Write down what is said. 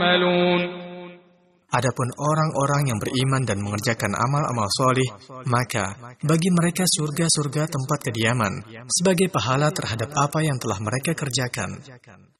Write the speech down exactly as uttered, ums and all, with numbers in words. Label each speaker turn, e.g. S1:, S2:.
S1: يعملون.
S2: Adapun orang-orang yang beriman dan mengerjakan amal-amal solih, maka bagi mereka surga-surga tempat kediaman, sebagai pahala terhadap apa yang telah mereka kerjakan.